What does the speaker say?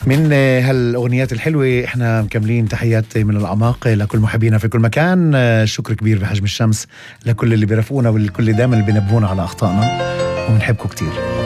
من هالأغنيات الحلوة احنا مكملين. تحيات من الأعماق لكل محبينا في كل مكان. شكر كبير بحجم الشمس لكل اللي بيرافقونا والكل دائما اللي بينبهونا على أخطائنا، وبنحبكم كتير.